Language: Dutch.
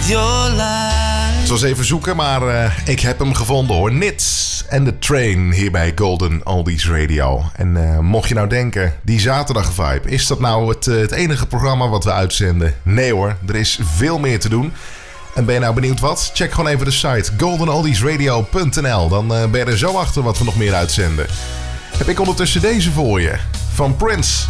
your light. Het was even zoeken, maar ik heb hem gevonden hoor. Nits and the Train hier bij Golden Oldies Radio. En mocht je nou denken, die zaterdag vibe, is dat nou het enige programma wat we uitzenden? Nee hoor, er is veel meer te doen. En ben je nou benieuwd wat? Check gewoon even de site goldenoldiesradio.nl. Dan ben je er zo achter wat we nog meer uitzenden. Heb ik ondertussen deze voor je. Van Prince.